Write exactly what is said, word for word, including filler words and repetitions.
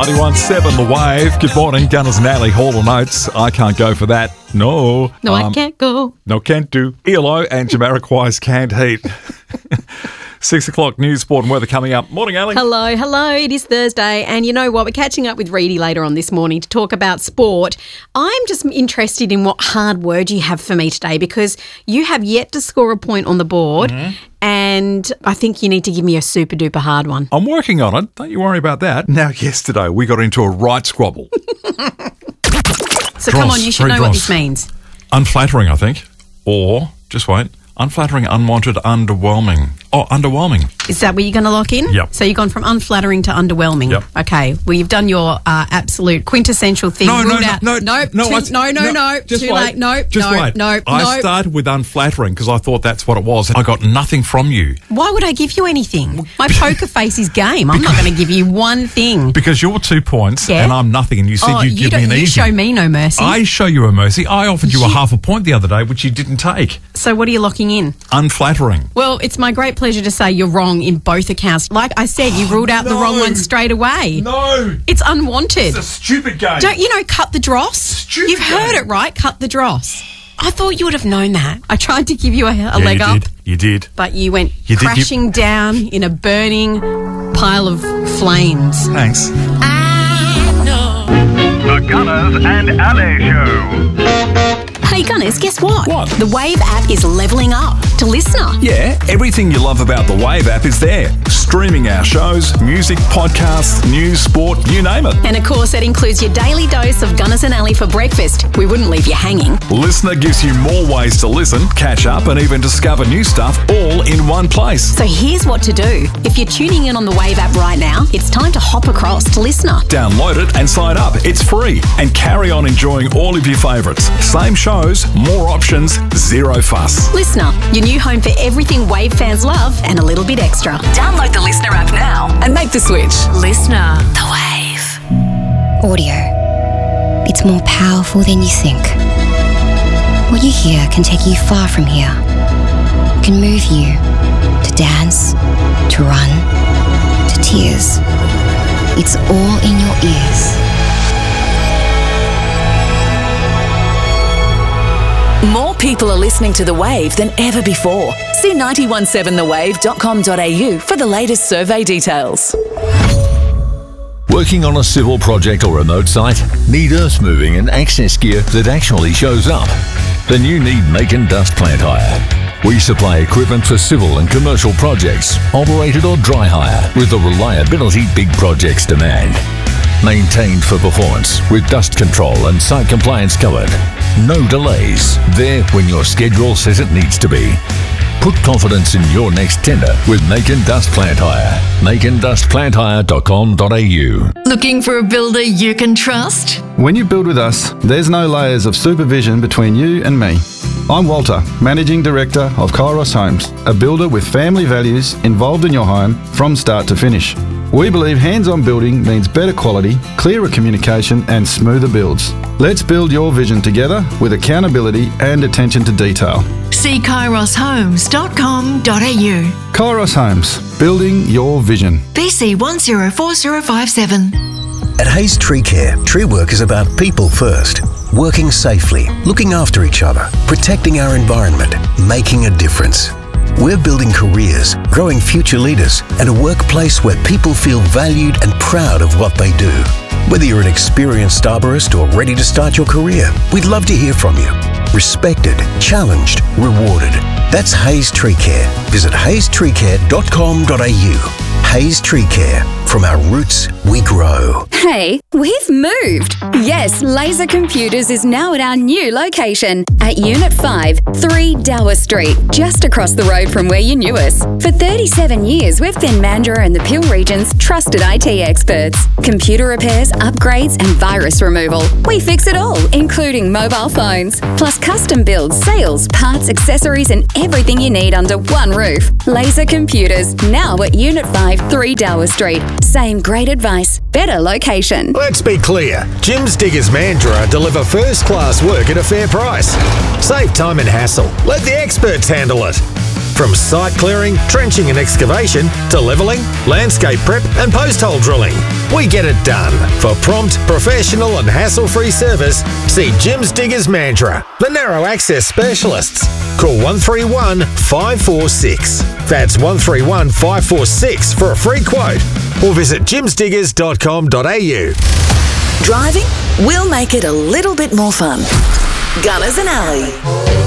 ninety-one point seven The Wave. Good morning, Gunners and Alley, Hall and Oates. I can't go for that. No. No, um, I can't go. No, can't do. E L O and Jamiroquai's Canned Heat. Six o'clock news, sport and weather coming up. Morning, Ali. Hello, hello. It is Thursday, and you know what? We're catching up with Reedy later on this morning to talk about sport. I'm just interested in what hard word you have for me today, because you have yet to score a point on the board, mm-hmm. and I think you need to give me a super duper hard one. I'm working on it. Don't you worry about that. Now, yesterday we got into a right squabble. So dross, come on, you should know dross. what this means. Unflattering, I think. Or, just wait, unflattering, unwanted, underwhelming. Oh, underwhelming. Is that where you're going to lock in? Yep. So you've gone from unflattering to underwhelming. Yep. Okay. Well, you've done your uh, absolute quintessential thing. No, no, Ruled no, out. no, no, no, too, I, no, no, no, just too wait. late. No, just no, wait. no, I no. started with unflattering because I thought that's what it was. I got nothing from you. Why would I give you anything? My poker face is game. I'm not going to give you one thing. Because you're two points Yeah? and I'm nothing, and you said Oh, you'd you give me an don't, you easy. show me no mercy. I show you a mercy. I offered you a You- half a point the other day, which you didn't take. So what are you locking in? Unflattering. Well, it's my great pleasure to say you're wrong in both accounts. Like I said, you ruled out the no. wrong one straight away. No. It's unwanted. It's a stupid game. Don't you know cut the dross? Stupid You've heard game. it, right? Cut the dross. I thought you would have known that. I tried to give you a, a yeah, leg you up, did. You did. but you went You did, you- crashing down in a burning pile of flames. Thanks. The Gunners and Ali Show. Hey Gunners, guess what? What? The Wave app is levelling up to listener. Yeah, everything you love about the Wave app is there. Streaming our shows, music, podcasts, news, sport, you name it. And of course, that includes your daily dose of Gunners and Ali for breakfast. We wouldn't leave you hanging. Listener gives you more ways to listen, catch up, and even discover new stuff all in one place. So here's what to do. If you're tuning in on the Wave app right now, it's time to hop across to listener. Download it and sign up. It's free. And carry on enjoying all of your favourites. Same shows, more options, zero fuss. Listener, your new home for everything Wave fans love and a little bit extra. Download the Listener app now and make the switch. Listener. The Wave. Audio. It's more powerful than you think. What you hear can take you far from here. It can move you to dance, to run, to tears. It's all in your ears. More people are listening to The Wave than ever before. See nine one seven the wave dot com dot a u for the latest survey details. Working on a civil project or remote site? Need earth moving and access gear that actually shows up? Then you need Macon Dust Plant Hire. We supply equipment for civil and commercial projects, operated or dry hire, with the reliability big projects demand. Maintained for performance, with dust control and site compliance covered. No delays. There when your schedule says it needs to be. Put confidence in your next tender with Macon Dust Plant Hire. macon dust plant hire dot com dot a u. Looking for a builder you can trust? When you build with us, there's no layers of supervision between you and me. I'm Walter, Managing Director of Kairos Homes, a builder with family values involved in your home from start to finish. We believe hands-on building means better quality, clearer communication and smoother builds. Let's build your vision together with accountability and attention to detail. See kairos homes dot com dot a u. Kairos Homes, building your vision. B C one zero four zero five seven. At Hayes Tree Care, tree work is about people first. Working safely, looking after each other, protecting our environment, making a difference. We're building careers, growing future leaders, and a workplace where people feel valued and proud of what they do. Whether you're an experienced arborist or ready to start your career, we'd love to hear from you. Respected, challenged, rewarded. That's Hayes Tree Care. Visit hayes tree care dot com dot a u. Hayes Tree Care. From our roots, we grow. Hey, we've moved. Yes, Laser Computers is now at our new location at Unit five, three Dower Street, just across the road from where you knew us. For thirty-seven years, we've been Mandurah and the Peel region's trusted I T experts. Computer repairs, upgrades, and virus removal. We fix it all, including mobile phones, plus custom builds, sales, parts, accessories, and everything you need under one roof. Laser Computers, now at Unit five, three Dower Street. Same great advice, better location. Let's be clear. Jim's Diggers Mandurah deliver first-class work at a fair price. Save time and hassle. Let the experts handle it. From site clearing, trenching and excavation, to levelling, landscape prep and post-hole drilling. We get it done. For prompt, professional and hassle-free service, see Jim's Diggers Mandurah, the narrow access specialists. Call one three one, five four six. That's one three one, five four six for a free quote. Or visit jims diggers dot com dot a u. Driving? We'll make it a little bit more fun. Gunners and Alley.